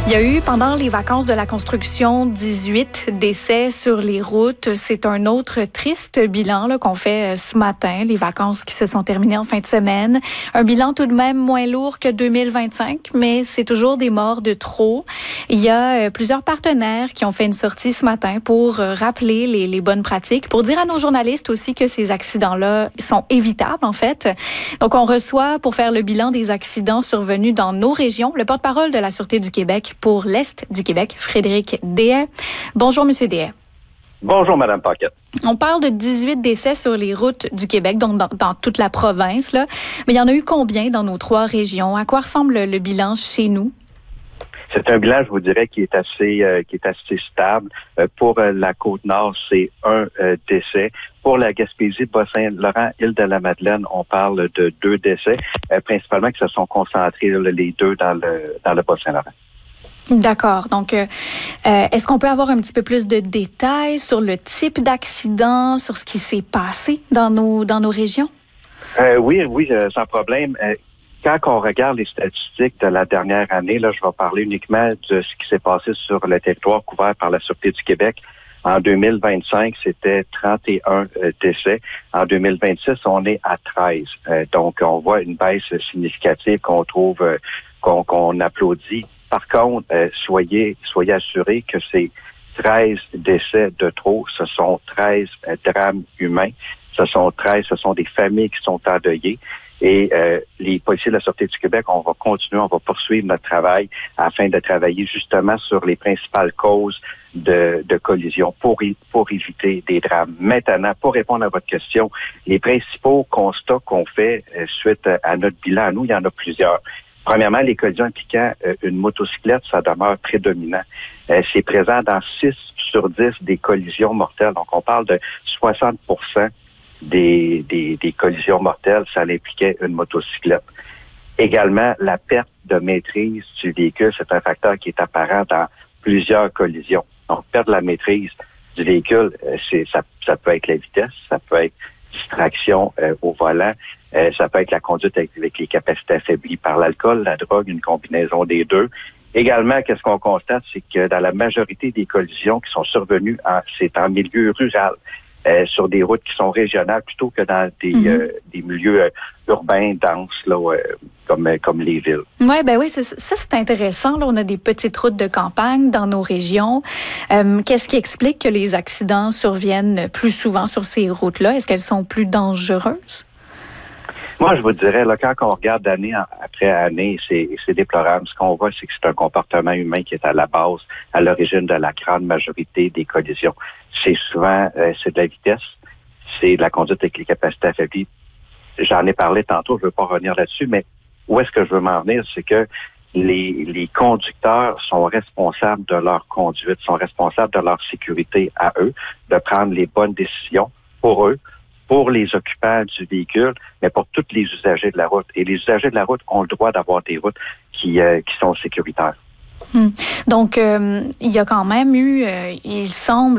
Il y a eu, pendant les vacances de la construction, 18 décès sur les routes. C'est un autre triste bilan là, qu'on fait ce matin, les vacances qui se sont terminées en fin de semaine. Un bilan tout de même moins lourd que 2025, mais c'est toujours des morts de trop. Il y a plusieurs partenaires qui ont fait une sortie ce matin pour rappeler les bonnes pratiques, pour dire à nos journalistes aussi que ces accidents-là sont évitables, en fait. Donc, on reçoit, pour faire le bilan des accidents survenus dans nos régions, le porte-parole de la Sûreté du Québec pour l'Est du Québec, Frédéric Deshaies. Bonjour, M. Deshaies. Bonjour, Mme Paquette. On parle de 18 décès sur les routes du Québec, donc dans toute la province, là. Mais il y en a eu combien dans nos 3 régions? À quoi ressemble le bilan chez nous? C'est un bilan, je vous dirais, qui est assez stable. Pour la Côte-Nord, c'est 1 décès. Pour la Gaspésie, Bas-Saint-Laurent, Île-de-la-Madeleine, on parle de 2 décès, principalement qui se sont concentrés les 2 dans le Bas-Saint-Laurent. D'accord. Donc, est-ce qu'on peut avoir un petit peu plus de détails sur le type d'accident, sur ce qui s'est passé dans nos régions? Oui, sans problème. Quand on regarde les statistiques de la dernière année, là, je vais parler uniquement de ce qui s'est passé sur le territoire couvert par la Sûreté du Québec. En 2025, c'était 31 décès. En 2026, on est à 13. Donc, on voit une baisse significative qu'on trouve, qu'on applaudit. Par contre, soyez assurés que ces 13 décès de trop, ce sont 13 drames humains. Ce sont des familles qui sont endeuillées. Et les policiers de la Sûreté du Québec, on va poursuivre notre travail afin de travailler justement sur les principales causes de collision pour éviter des drames. Maintenant, pour répondre à votre question, les principaux constats qu'on fait suite à notre bilan, nous, il y en a plusieurs. Premièrement, les collisions impliquant une motocyclette, ça demeure prédominant. C'est présent dans 6 sur 10 des collisions mortelles. Donc, on parle de 60% des collisions mortelles, ça impliquait une motocyclette. Également, la perte de maîtrise du véhicule, c'est un facteur qui est apparent dans plusieurs collisions. Donc, perdre la maîtrise du véhicule, ça peut être la vitesse, ça peut être distraction au volant, ça peut être la conduite avec les capacités affaiblies par l'alcool, la drogue, une combinaison des deux. Également, qu'est-ce qu'on constate, c'est que dans la majorité des collisions qui sont survenues, c'est en milieu rural. Sur des routes qui sont régionales plutôt que dans des milieux urbains denses là, comme les villes. Oui, ça c'est intéressant. Là, on a des petites routes de campagne dans nos régions. Qu'est-ce qui explique que les accidents surviennent plus souvent sur ces routes-là? Est-ce qu'elles sont plus dangereuses? Moi, je vous dirais, là, quand on regarde d'année après année, c'est déplorable. Ce qu'on voit, c'est que c'est un comportement humain qui est à la base, à l'origine de la grande majorité des collisions. C'est souvent, c'est de la vitesse, c'est de la conduite avec les capacités affaiblies. J'en ai parlé tantôt, je ne veux pas revenir là-dessus, mais où est-ce que je veux m'en venir, c'est que les conducteurs sont responsables de leur conduite, sont responsables de leur sécurité à eux, de prendre les bonnes décisions pour eux, pour les occupants du véhicule, mais pour tous les usagers de la route. Et les usagers de la route ont le droit d'avoir des routes qui sont sécuritaires. Donc, il y a quand même eu, il semble,